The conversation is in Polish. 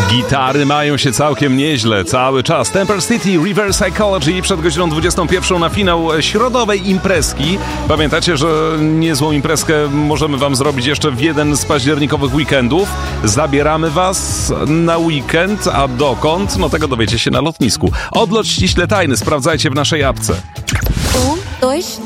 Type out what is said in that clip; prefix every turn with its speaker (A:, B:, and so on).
A: Gitary mają się całkiem nieźle cały czas. Temper City, Reverse Psychology przed godziną 21 na finał środowej imprezki. Pamiętacie, że niezłą imprezkę możemy wam zrobić jeszcze w jeden z październikowych weekendów. Zabieramy was na weekend, a dokąd? No tego dowiecie się na lotnisku. Odlot ściśle tajny, sprawdzajcie w naszej apce.
B: 1, 2,